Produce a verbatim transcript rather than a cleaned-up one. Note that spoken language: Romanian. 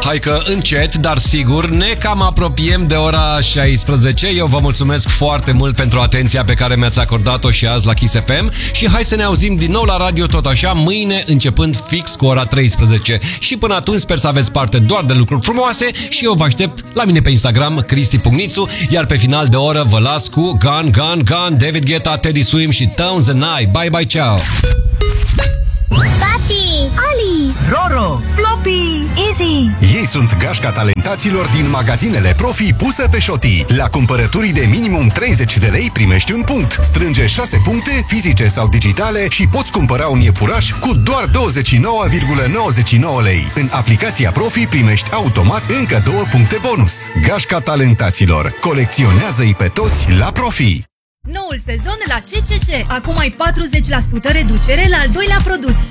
Hai că încet, dar sigur, ne cam apropiem de ora șaisprezece. Eu vă mulțumesc foarte mult pentru atenția pe care mi-ați acordat-o și azi la Kiss F M și hai să ne auzim din nou la radio tot așa, mâine începând fix cu ora treisprezece. Și până atunci sper să aveți parte doar de lucruri frumoase și eu vă aștept la mine pe Instagram, Cristi punct Nițu, iar pe final de oră vă las cu Gun, Gun, Gun, David Guetta, Teddy Swims și Tones and I. Bye, bye, ciao! Tati, Ali, Roro, Floppy, Easy. Ei sunt gașca talentaților din magazinele Profi puse pe șotii. La cumpărături de minimum treizeci de lei primești un punct. Strânge șase puncte, fizice sau digitale și poți cumpăra un iepuraș cu doar douăzeci și nouă virgulă nouăzeci și nouă lei. În aplicația Profi primești automat încă două puncte bonus. Gașca talentaților. Colecționează-i pe toți la Profi. Noul sezon la C C C. Acum ai patruzeci la sută reducere la al doilea produs.